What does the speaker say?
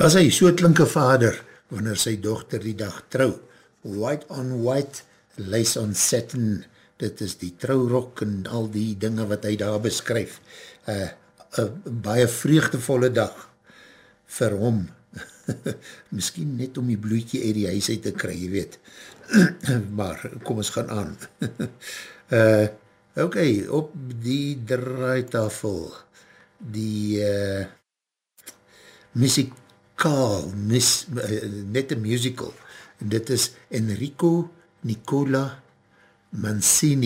As hy so klinke vader, wanneer sy dochter die dag trou, white on white, lace on satin, dit is die trourok en al die dinge wat hy daar beskryf, baie vreugdevolle dag vir hom, miskien net om die bloeitjie uit die huis uit te kry, jy weet, maar kom ons gaan aan. Ok, op die draaitafel, die muzikaal, net een musical, en dit is Enrico Nicola Mancini,